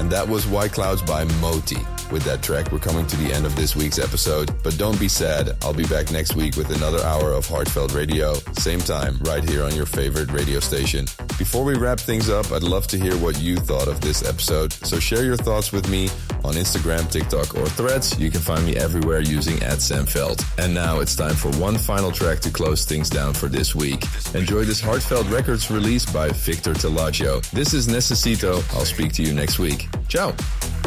And that was White Clouds by Moti. With that track, we're coming to the end of this week's episode. But don't be sad, I'll be back next week with another hour of Heartfelt Radio. Same time, right here on your favorite radio station. Before we wrap things up, I'd love to hear what you thought of this episode. So share your thoughts with me on Instagram, TikTok, or Threads. You can find me everywhere using @SamVeld. And now it's time for one final track to close things down for this week. Enjoy this Heartfelt Records release by Victor Telaggio. This is Necesito. I'll speak to you next week. Ciao.